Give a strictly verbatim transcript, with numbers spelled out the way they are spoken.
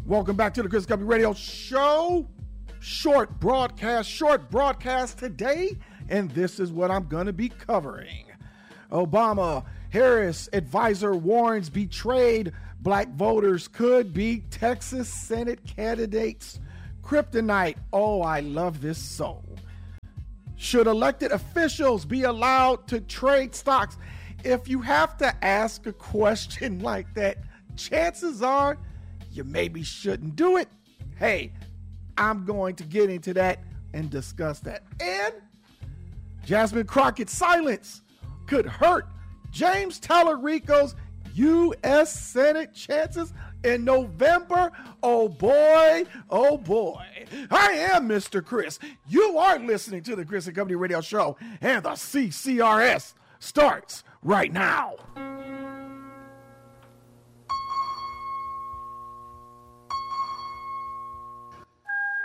Welcome back to the Chris Company Radio Show. Short broadcast, short broadcast today, and this is what I'm going to be covering. Obama Harris advisor warns betrayed black voters could be Texas Senate candidates. Kryptonite. Oh, I love this so. Should elected officials be allowed to trade stocks? If you have to ask a question like that, chances are you maybe shouldn't do it. Hey, I'm going to get into that and discuss that. And Jasmine Crockett's silence could hurt James Tallarico's U S Senate chances in November. Oh boy, oh boy. I am Mister Chris. You are listening to the Chris and Company Radio Show, and the C C R S starts right now.